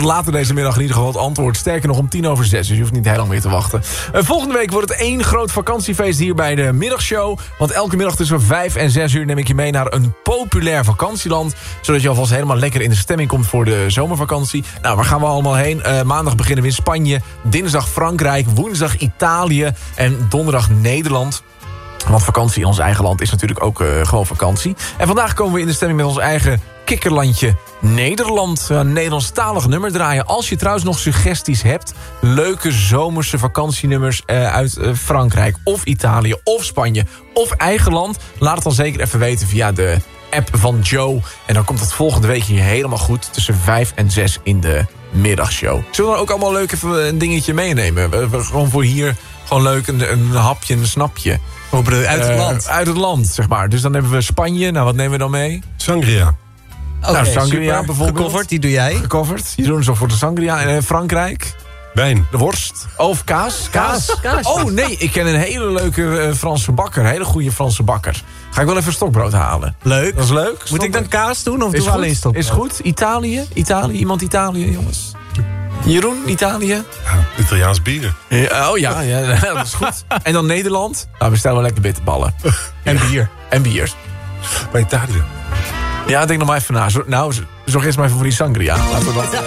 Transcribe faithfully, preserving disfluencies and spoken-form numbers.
later deze middag in ieder geval het antwoord. Sterker nog om tien over zes, dus je hoeft niet heel lang meer te wachten. Uh, volgende week wordt het één groot vakantiefeest hier bij de middagshow. Want elke middag tussen vijf en zes uur neem ik je mee naar een populair vakantieland. Zodat je alvast helemaal lekker in de stemming komt voor de zomervakantie. Nou, waar gaan we allemaal heen? Uh, maandag beginnen we in Spanje, dinsdag Frankrijk, woensdag Italië en donderdag Nederland. Want vakantie in ons eigen land is natuurlijk ook uh, gewoon vakantie. En vandaag komen we in de stemming met ons eigen kikkerlandje Nederland. Een Nederlandstalig nummer draaien. Als je trouwens nog suggesties hebt, leuke zomerse vakantienummers uh, uit uh, Frankrijk of Italië of Spanje of eigen land, laat het dan zeker even weten via de app van Joe. En dan komt het volgende week hier helemaal goed tussen vijf en zes in de middagshow. Zullen we dan ook allemaal leuk even een dingetje meenemen? We, we, gewoon voor hier gewoon leuk een, een hapje, een snapje. Uit het land. Uh, uit het land, zeg maar. Dus dan hebben we Spanje. Nou, wat nemen we dan mee? Sangria. Okay, nou, sangria super. bijvoorbeeld. Gecoverd, die doe jij. Gecoverd. Jeroen is al voor de sangria. En uh, Frankrijk. Wijn. De worst. Of kaas. Kaas. Kaas. Oh nee, ik ken een hele leuke uh, Franse bakker. Een hele goede Franse bakker. Ga ik wel even stokbrood halen. Leuk. Dat is leuk. Moet Stokbrood. ik dan kaas doen of is doe we alleen stokbrood? Is goed. Italië. Italië. Iemand Italië, jongens. Jeroen, Italië. Ja, Italiaans bier. Ja, oh ja, ja, dat is goed. En dan Nederland. Nou, we stellen wel lekker bitterballen. En bier. En bier. Maar Italië. Ja, denk nog maar even na. Zo, nou, zorg eerst maar even voor die sangria. Laten we dat...